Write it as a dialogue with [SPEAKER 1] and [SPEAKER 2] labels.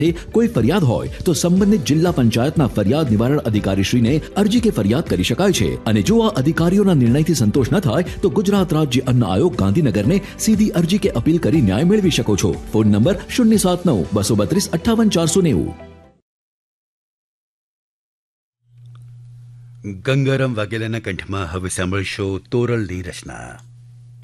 [SPEAKER 1] કોઈ ફરિયાદ હોય તો સંબંધિત જિલ્લા પંચાયતના ફરિયાદ નિવારણ અધિકારીશ્રીને અરજી કે ફરિયાદ કરી શકાય છે. અને જો આ અધિકારીઓના નિર્ણયથી સંતોષ ન થાય તો ગુજરાત રાજ્ય અન્ન આયોગ ગાંધીનગરને સીધી અરજી કે અપીલ કરી ન્યાય મેળવી શકો છો. Phone number 079-232-5890.
[SPEAKER 2] ગંગારામ વાઘેલાના કંઠમાં હવે સાંભળશો તોરલની રચના.